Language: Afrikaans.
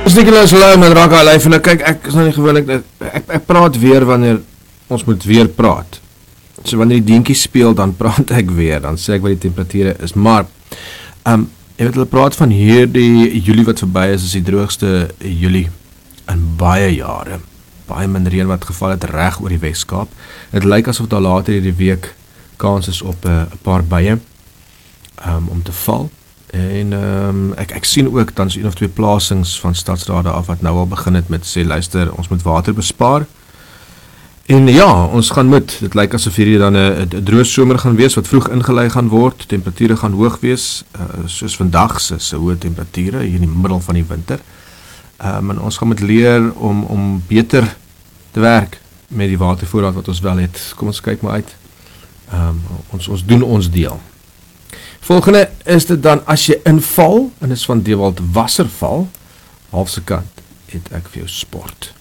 Dis Nicolas Lou met Raak Lyf en kyk, ek is nou nie gewoonlik, ek praat weer wanneer ons moet weer praat. So wanneer die dingetjie speel, dan praat ek weer, dan sê ek wat die temperature is, maar, jy weet, hulle praat van hierdie Julie wat verby is die droogste Julie in baie jare. Baie min reën wat geval het reg oor die Weskaap. Het lyk asof daar later hierdie week kans is op 'n paar buie om te val. En ek sien ook dan so 1 of 2 plasings van stadsrade af wat nou al begin het met sê, luister, ons moet water bespaar. En ja, ons gaan dit lyk asof hierdie dan 'n droë somer gaan wees, wat vroeg ingelei gaan word, temperature gaan hoog wees, soos vandag se hoë temperature, hier in die middel van die winter. En ons gaan moet leer om beter te werk met die watervoorraad wat ons wel het. Kom ons kyk maar uit. Ons doen ons deel. Volgende is dit dan, as jy inval, en is van Dewald Wasserval, halfse kant, het ek vir jou sport.